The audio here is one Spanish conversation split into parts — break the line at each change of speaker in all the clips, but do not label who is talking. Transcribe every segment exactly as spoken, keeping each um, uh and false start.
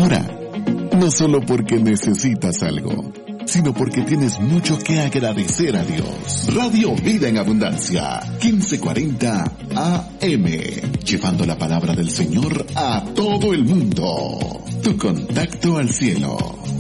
Ahora, no solo porque necesitas algo, sino porque tienes mucho que agradecer a Dios. Radio Vida en Abundancia, quince cuarenta A M, llevando la palabra del Señor a todo el mundo. Tu contacto al cielo.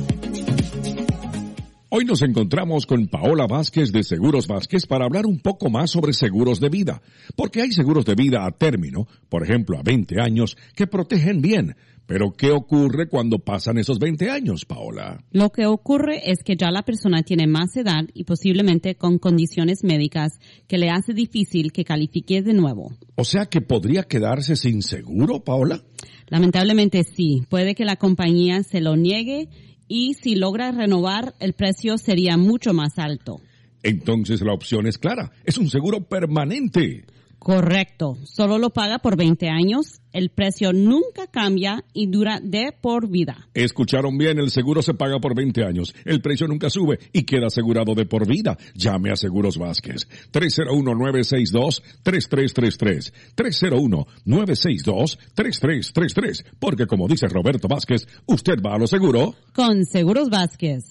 Hoy nos encontramos con Paola Vázquez de Seguros Vázquez para hablar un poco más sobre seguros de vida. Porque hay seguros de vida a término, por ejemplo a veinte años, que protegen bien. Pero ¿qué ocurre cuando pasan esos veinte años, Paola?
Lo que ocurre es que ya la persona tiene más edad y posiblemente con condiciones médicas que le hace difícil que califique de nuevo.
O sea que podría quedarse sin seguro, Paola.
Lamentablemente sí. Puede que la compañía se lo niegue y si logra renovar, el precio sería mucho más alto.
Entonces la opción es clara. Es un seguro permanente.
Correcto. Solo lo paga por veinte años. El precio nunca cambia y dura de por vida.
Escucharon bien, el seguro se paga por veinte años. El precio nunca sube y queda asegurado de por vida. Llame a Seguros Vázquez. tres cero uno, nueve seis dos, tres tres tres tres. tres cero uno, nueve seis dos, tres tres tres tres. Porque como dice Roberto Vázquez, usted va a lo seguro
con Seguros Vázquez.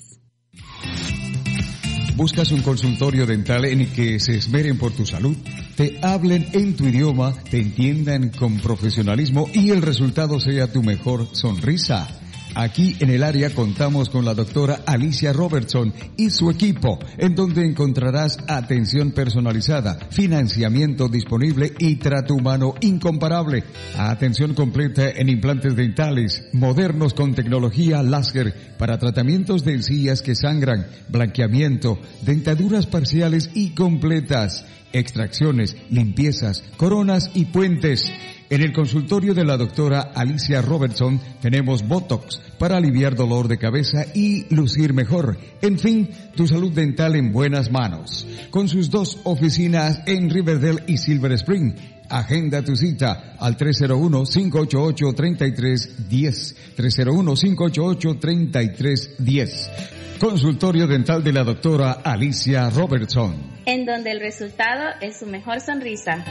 ¿Buscas un consultorio dental en el que se esmeren por tu salud? Te hablen en tu idioma, te entiendan con profesionalismo y el resultado sea tu mejor sonrisa. Aquí en el área contamos con la doctora Alicia Robertson y su equipo, en donde encontrarás atención personalizada, financiamiento disponible y trato humano incomparable. Atención completa en implantes dentales, modernos con tecnología láser para tratamientos de encías que sangran, blanqueamiento, dentaduras parciales y completas, extracciones, limpiezas, coronas y puentes. En el consultorio de la doctora Alicia Robertson tenemos Botox para aliviar dolor de cabeza y lucir mejor. En fin, tu salud dental en buenas manos. Con sus dos oficinas en Riverdale y Silver Spring. Agenda tu cita al tres cero uno, cinco ocho ocho, tres tres uno cero. tres cero uno, cinco ocho ocho, tres tres uno cero. Consultorio dental de la doctora Alicia Robertson.
En donde el resultado es su mejor sonrisa.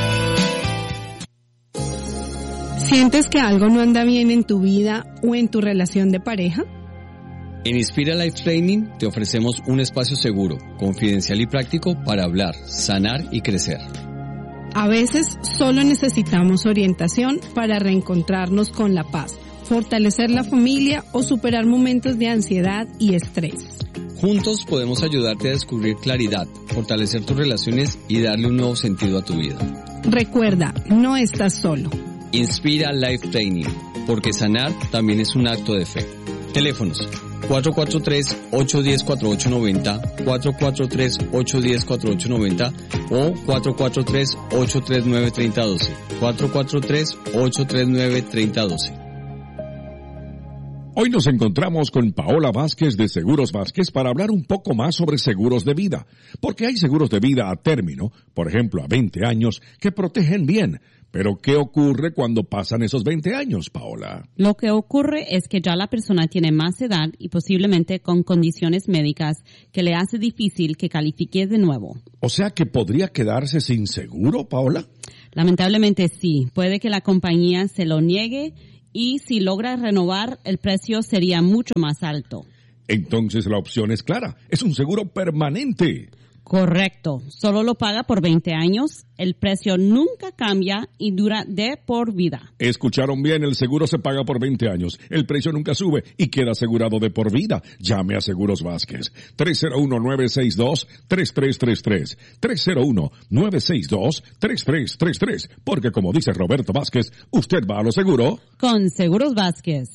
¿Sientes que algo no anda bien en tu vida o en tu relación de pareja?
En Inspira Life Training te ofrecemos un espacio seguro, confidencial y práctico para hablar, sanar y crecer.
A veces solo necesitamos orientación para reencontrarnos con la paz, fortalecer la familia o superar momentos de ansiedad y estrés.
Juntos podemos ayudarte a descubrir claridad, fortalecer tus relaciones y darle un nuevo sentido a tu vida.
Recuerda, no estás solo.
Inspira Life Training, porque sanar también es un acto de fe. Teléfonos cuatro cuatro tres, ocho uno cero, cuatro ocho nueve cero, cuatro cuatro tres, ocho uno cero, cuatro ocho nueve cero o cuatro cuatro tres, ocho tres nueve, tres cero uno dos, cuatro cuatro tres, ocho tres nueve, tres cero uno dos.
Hoy nos encontramos con Paola Vázquez de Seguros Vázquez para hablar un poco más sobre seguros de vida. Porque hay seguros de vida a término, por ejemplo a veinte años, que protegen bien. Pero ¿qué ocurre cuando pasan esos veinte años, Paola?
Lo que ocurre es que ya la persona tiene más edad y posiblemente con condiciones médicas que le hace difícil que califique de nuevo.
O sea que podría quedarse sin seguro, Paola.
Lamentablemente sí. Puede que la compañía se lo niegue y si logra renovar, el precio sería mucho más alto.
Entonces la opción es clara. Es un seguro permanente.
Correcto. Solo lo paga por veinte años. El precio nunca cambia y dura de por vida.
Escucharon bien, el seguro se paga por veinte años. El precio nunca sube y queda asegurado de por vida. Llame a Seguros Vázquez. tres cero uno, nueve seis dos, tres tres tres tres. tres cero uno, nueve seis dos, tres tres tres tres. Porque como dice Roberto Vázquez, usted va a lo seguro
con Seguros Vázquez.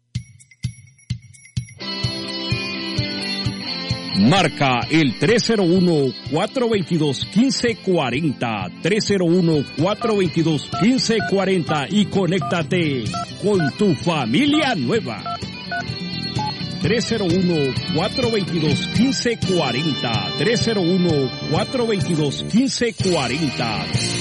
Marca el tres cero uno, cuatro dos dos, uno cinco cuatro cero, tres cero uno, cuatro dos dos, uno cinco cuatro cero y conéctate con tu familia nueva. tres cero uno, cuatro dos dos, uno cinco cuatro cero, tres cero uno, cuatro dos dos, uno cinco cuatro cero.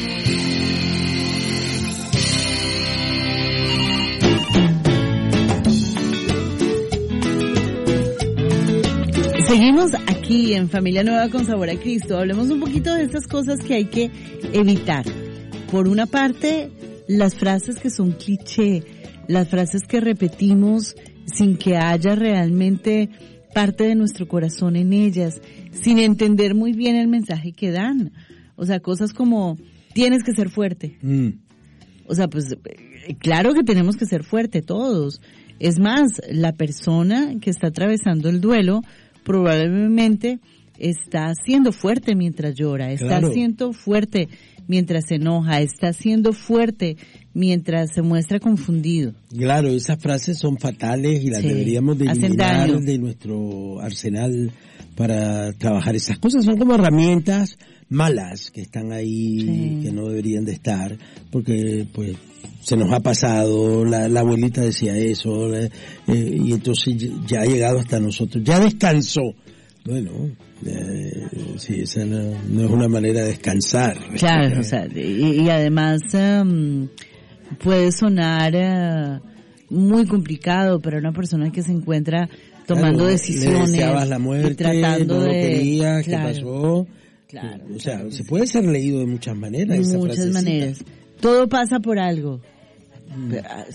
Seguimos aquí en Familia Nueva con Sabor a Cristo. Hablemos un poquito de estas cosas que hay que evitar. Por una parte, las frases que son cliché, las frases que repetimos sin que haya realmente parte de nuestro corazón en ellas, sin entender muy bien el mensaje que dan. O sea, cosas como, tienes que ser fuerte. Mm. O sea, pues, claro que tenemos que ser fuerte todos. Es más, la persona que está atravesando el duelo probablemente está siendo fuerte mientras llora, está claro. siendo fuerte mientras se enoja, está siendo fuerte mientras se muestra confundido.
Claro, esas frases son fatales y las sí, deberíamos de eliminar de nuestro arsenal para trabajar esas cosas. Son como herramientas malas que están ahí, sí. que no deberían de estar, porque pues se nos ha pasado, la, la abuelita decía eso, la, eh, y entonces ya ha llegado hasta nosotros, ya descansó. Bueno, eh, sí, esa no, no es una manera de descansar.
Claro, o sea, y, y además um, puede sonar uh, muy complicado para una persona que se encuentra tomando claro, decisiones,
le deseabas la muerte,
y tratando
no lo
de
querías,
claro,
¿qué pasó?
Claro,
o sea,
claro,
se puede ser leído de muchas maneras.
De
esa
muchas
frasecita.
maneras. Todo pasa por algo. Mm.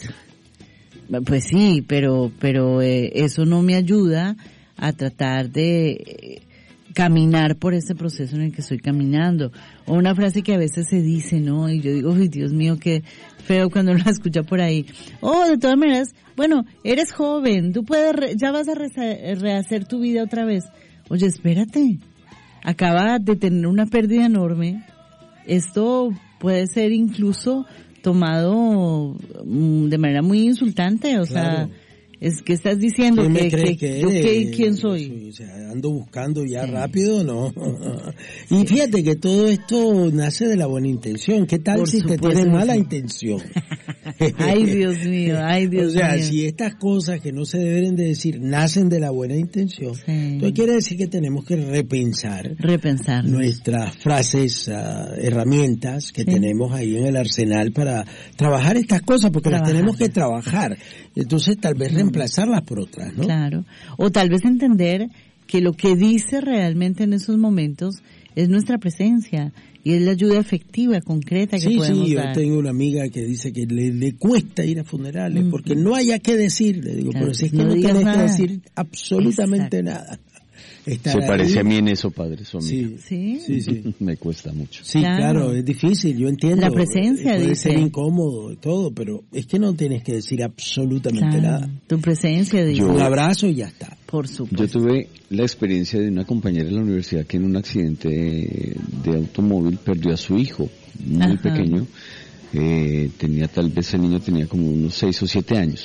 Pues sí, pero pero eh, eso no me ayuda a tratar de eh, caminar por ese proceso en el que estoy caminando. O una frase que a veces se dice, ¿no? Y yo digo, uy, Dios mío, qué feo cuando la escucha por ahí. Oh, de todas maneras, bueno, eres joven, tú puedes, re- ya vas a re- rehacer tu vida otra vez. Oye, espérate, acaba de tener una pérdida enorme. Esto puede ser incluso tomado de manera muy insultante, o claro. sea, es que estás diciendo
¿Quién
que,
me cree
que,
que
yo,
eres?
que, ¿quién soy?
O sea, ando buscando ya sí. rápido, ¿no? Y fíjate que todo esto nace de la buena intención. ¿Qué tal Por si te tienes mala intención?
Ay, Dios mío, ay, Dios mío.
O sea,
mío.
si estas cosas que no se deben de decir nacen de la buena intención, sí. entonces quiere decir que tenemos que repensar,
repensar
nuestras frases, uh, herramientas que sí. tenemos ahí en el arsenal para trabajar estas cosas, porque trabajar. las tenemos que trabajar. Entonces tal vez reemplazarlas por otras, ¿no?
Claro. O tal vez entender que lo que dice realmente en esos momentos es nuestra presencia y es la ayuda efectiva, concreta que
sí,
podemos
sí,
dar.
Sí, yo tengo una amiga que dice que le, le cuesta ir a funerales mm. porque no haya que decir, le digo, claro, pero si es que no, no tienes nada. que decir absolutamente Exacto. nada.
Estar Se parece ahí. a mí en eso, padre, su
sí,
sí,
sí, sí.
Me cuesta mucho.
Sí, claro. claro, es difícil, yo entiendo.
La presencia,
puede
dice.
ser incómodo y todo, pero es que no tienes que decir absolutamente
claro.
nada.
Tu presencia, dice.
Yo, un abrazo y ya está.
Por supuesto.
Yo tuve la experiencia de una compañera de la universidad que en un accidente de, de automóvil perdió a su hijo, muy Ajá. pequeño. Eh, tenía tal vez el niño tenía como unos seis o siete años.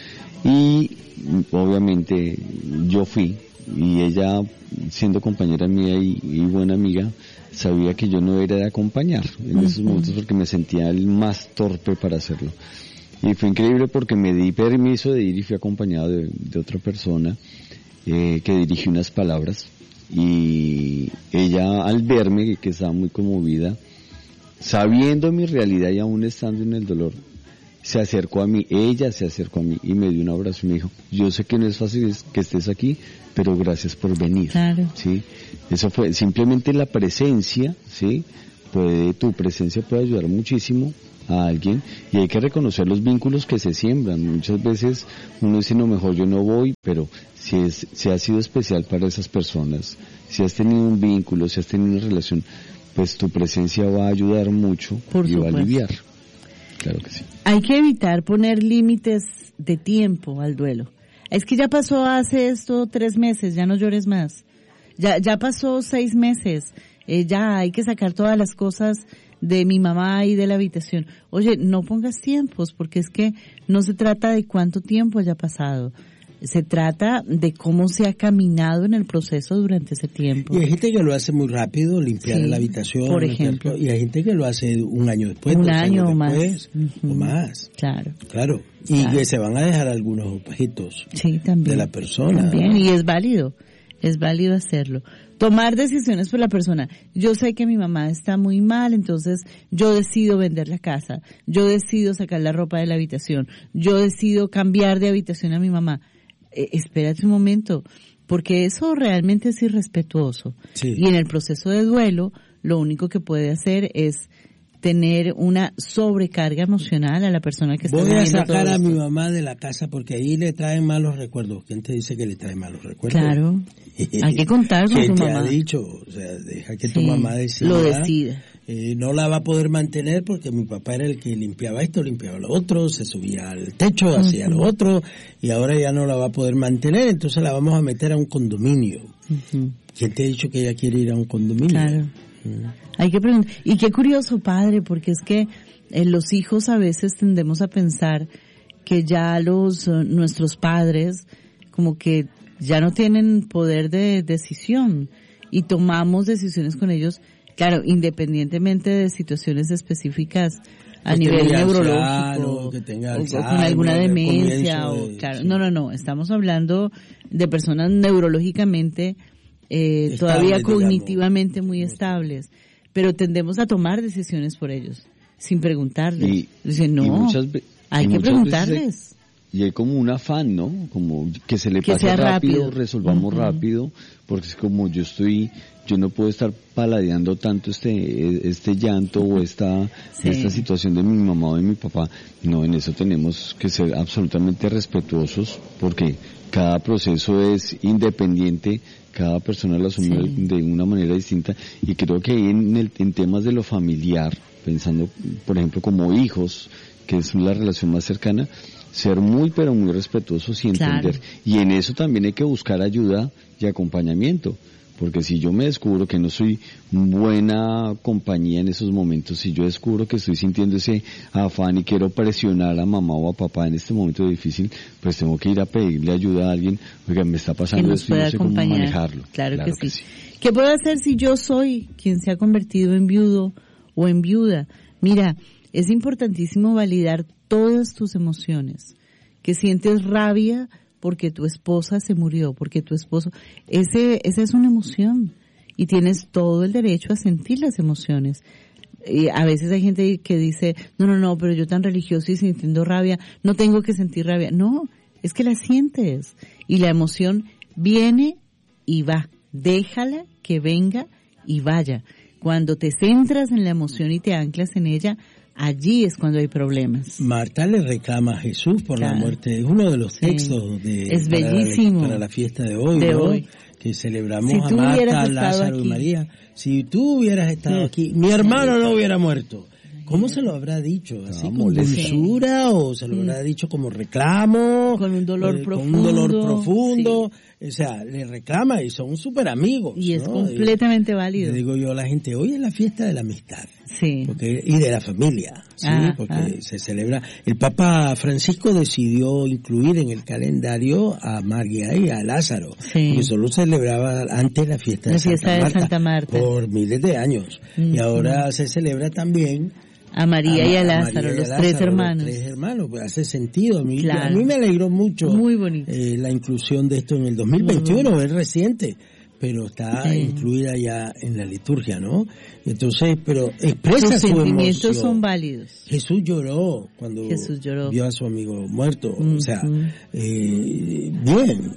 Y obviamente yo fui. Y ella, siendo compañera mía y, y buena amiga, sabía que yo no era de acompañar en uh-huh. esos momentos porque me sentía el más torpe para hacerlo. Y fue increíble porque me di permiso de ir y fui acompañado de, de otra persona eh, que dirigió unas palabras. Y ella, al verme, que estaba muy conmovida, sabiendo mi realidad y aún estando en el dolor, se acercó a mí, ella se acercó a mí y me dio un abrazo y me dijo, yo sé que no es fácil que estés aquí, pero gracias por venir.
Claro.
Sí, eso fue simplemente la presencia, sí, puede, tu presencia puede ayudar muchísimo a alguien y hay que reconocer los vínculos que se siembran. Muchas veces uno dice, no, mejor yo no voy, pero si es, si ha sido especial para esas personas, si has tenido un vínculo, si has tenido una relación, pues tu presencia va a ayudar mucho
por
y
supuesto.
va a aliviar. Claro que sí.
Hay que evitar poner límites de tiempo al duelo. Es que ya pasó hace esto tres meses, ya no llores más. Ya, ya pasó seis meses, eh, ya hay que sacar todas las cosas de mi mamá y de la habitación. Oye, no pongas tiempos, porque es que no se trata de cuánto tiempo haya pasado. Se trata de cómo se ha caminado en el proceso durante ese tiempo.
Y hay gente que lo hace muy rápido, limpiar sí, la habitación,
por ejemplo.
Y hay gente que lo hace un año después,
un
dos
año
años
o
después,
más.
o más.
Claro.
Claro. Y claro. que se van a dejar algunos objetos
sí, también,
de la persona.
También, y es válido, es válido hacerlo. Tomar decisiones por la persona. Yo sé que mi mamá está muy mal, entonces yo decido vender la casa, yo decido sacar la ropa de la habitación, yo decido cambiar de habitación a mi mamá. Eh, espérate un momento, porque eso realmente es irrespetuoso.
Sí.
Y en el proceso de duelo, lo único que puede hacer es tener una sobrecarga emocional a la persona que está
viviendo. Voy a sacar
todo
a
esto.
mi mamá de la casa porque ahí le traen malos recuerdos. ¿Quién te dice que le trae malos recuerdos?
Claro, hay que contar con
¿Quién
su
te
mamá.
ha dicho? O sea, deja que
Sí,
tu mamá decida.
lo decida.
Eh, no la va a poder mantener porque mi papá era el que limpiaba esto, limpiaba lo otro, se subía al techo, uh-huh. hacía lo otro, y ahora ya no la va a poder mantener, entonces la vamos a meter a un condominio. Uh-huh. ¿Quién te ha dicho que ella quiere ir a un condominio?
Claro. Uh-huh. Hay que preguntar. Y qué curioso, padre, porque es que eh, los hijos a veces tendemos a pensar que ya los uh, nuestros padres como que ya no tienen poder de decisión y tomamos decisiones con ellos. Claro, independientemente de situaciones específicas a
que
nivel neurológico
anciano, que tenga
o con alguna demencia o
de,
claro,
sí.
no, no, no, estamos hablando de personas neurológicamente eh,
Estable,
todavía cognitivamente
digamos.
muy estables, pero tendemos a tomar decisiones por ellos sin preguntarles.
Y,
Dicen, no,
y muchas, ve-
hay
y
que
muchas
preguntarles.
veces hay, y hay como un afán, ¿no? Como que se le
Que
pase
sea
rápido,
rápido.
resolvamos
Uh-huh.
rápido, porque es como yo estoy, yo no puedo estar paladeando tanto este este llanto o esta
Sí.
esta situación de mi mamá o de mi papá. No, en eso tenemos que ser absolutamente respetuosos, porque cada proceso es independiente, cada persona lo asume
Sí.
de una manera distinta, y creo que en, el, en temas de lo familiar, pensando por ejemplo como hijos, que es la relación más cercana, ser muy pero muy respetuosos y entender.
Claro.
Y en eso también hay que buscar ayuda y acompañamiento, porque si yo me descubro que no soy buena compañía en esos momentos, si yo descubro que estoy sintiendo ese afán y quiero presionar a mamá o a papá en este momento difícil, pues tengo que ir a pedirle ayuda a alguien, oiga, me está
Que
pasando
nos
esto y
pueda
no sé cómo
acompañar.
manejarlo.
Claro, que, sí. que sí. ¿Qué puedo hacer si yo soy quien se ha convertido en viudo o en viuda? Mira, es importantísimo validar todas tus emociones. Que sientes rabia porque tu esposa se murió, porque tu esposo... Ese, esa es una emoción y tienes todo el derecho a sentir las emociones. Y a veces hay gente que dice, no, no, no, pero yo tan religioso y sintiendo rabia, no tengo que sentir rabia. No, es que la sientes y la emoción viene y va. Déjala que venga y vaya. Cuando te centras en la emoción y te anclas en ella, allí es cuando hay problemas.
Marta le reclama a Jesús por claro. la muerte. Es uno de los textos sí. de
es
para,
bellísimo.
La, para la fiesta de hoy,
de
¿no?
hoy.
Que celebramos
si
a Marta, Lázaro
aquí.
y María. Si tú hubieras estado sí. aquí, mi hermano no hubiera muerto. ¿Cómo se lo habrá dicho? ¿Así no, con dulzura sí. o se lo habrá dicho como reclamo?
Con un dolor
eh,
profundo.
Con un dolor profundo. Sí. O sea, le reclama y son súper amigos.
Y es
¿no?
completamente
y,
válido.
Le digo yo a la gente, hoy es la fiesta de la amistad.
Sí.
Porque, y de la familia. Sí,
ah,
porque
ah.
se celebra. El Papa Francisco decidió incluir en el calendario a María y a Lázaro.
Sí.
Porque solo celebraba antes la fiesta,
la
de,
fiesta
Santa
de
Marta,
Santa Marta.
Por miles de años. Mm-hmm. Y ahora se celebra también
a María, a, y, a Lázaro, a
María y a
los
Lázaro,
tres hermanos.
Los tres hermanos, pues hace sentido. A mí,
claro.
a mí me alegró mucho
Muy bonito.
Eh, la inclusión de esto en el dos mil veintiuno, es reciente, pero está sí. incluida ya en la liturgia, ¿no? Entonces, pero expresa
Sus
su
sentimientos
emoción.
son válidos.
Jesús lloró cuando
Jesús lloró.
vio a su amigo muerto,
mm-hmm.
o sea, eh, bien.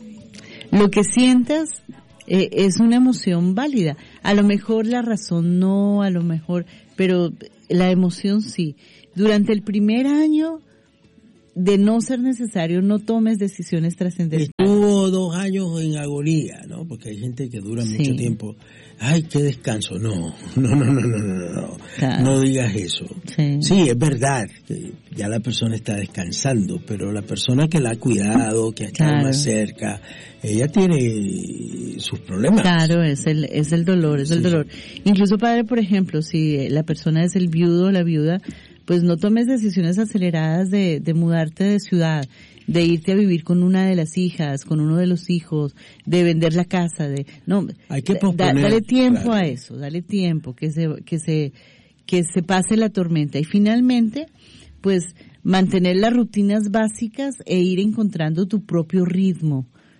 Lo que sientas eh, es una emoción válida. A lo mejor la razón no, a lo mejor, pero la emoción sí. Durante el primer año, de no ser necesario, no tomes decisiones trascendentales.
Estuvo dos años en agonía, ¿no? Porque hay gente que dura
sí.
mucho tiempo. Ay, qué descanso. No, no, no, no, no, no, no. Claro. No digas eso.
Sí.
sí, es verdad que ya la persona está descansando, pero la persona que la ha cuidado, que ha estado
claro.
más cerca, ella tiene sus problemas.
Claro, es el, es el dolor, es sí. el dolor. Incluso, padre, por ejemplo, si la persona es el viudo o la viuda, pues no tomes decisiones aceleradas de, de mudarte de ciudad, de irte a vivir con una de las hijas, con uno de los hijos, de vender la casa, de no,
hay que posponer,
da, dale tiempo
claro.
a eso, dale tiempo que se que se que se pase la tormenta y finalmente, pues mantener las rutinas básicas e ir encontrando tu propio ritmo.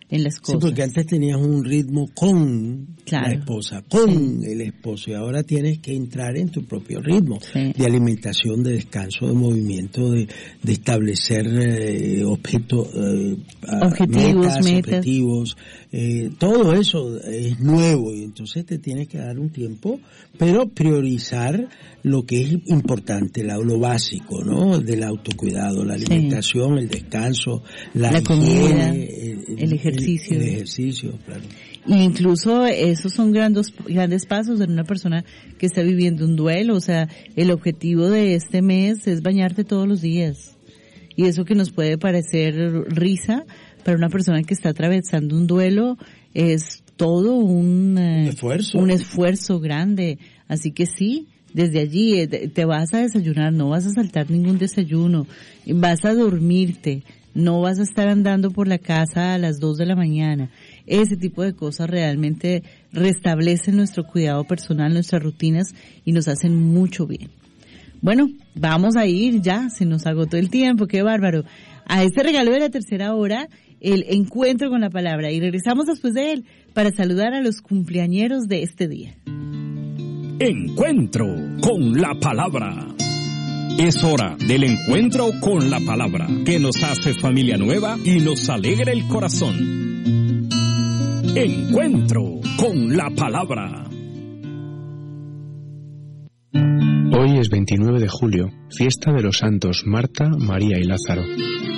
en las cosas.
Sí, porque antes tenías un ritmo con
claro.
la esposa, con sí. el esposo, y ahora tienes que entrar en tu propio ritmo
sí.
de alimentación, de descanso, de movimiento, de, de establecer eh, objetos, eh,
objetivos,
metas,
metas.
objetivos, eh, todo eso es nuevo y entonces te tienes que dar un tiempo, pero priorizar lo que es importante, lo, lo básico, ¿no? Del autocuidado, la alimentación, sí. el descanso, la,
la
higiene,
comida,
el, el,
el ejercicio.
El, el ejercicio, claro.
Y incluso esos son grandes, grandes pasos en una persona que está viviendo un duelo. O sea, el objetivo de este mes es bañarte todos los días. Y eso que nos puede parecer risa, para una persona que está atravesando un duelo es todo un,
un esfuerzo.
Un esfuerzo grande. Así que sí, desde allí te vas a desayunar, no vas a saltar ningún desayuno, vas a dormirte, no vas a estar andando por la casa a las dos de la mañana. Ese tipo de cosas realmente restablecen nuestro cuidado personal, nuestras rutinas y nos hacen mucho bien. Bueno, vamos a ir ya, se nos agotó el tiempo, qué bárbaro, a este regalo de la tercera hora, el encuentro con la palabra, y regresamos después de él para saludar a los cumpleañeros de este día.
Encuentro con la palabra. Es hora del encuentro con la palabra, que nos hace familia nueva y nos alegra el corazón. Encuentro con la palabra.
Hoy es veintinueve de julio, fiesta de los santos Marta, María y Lázaro.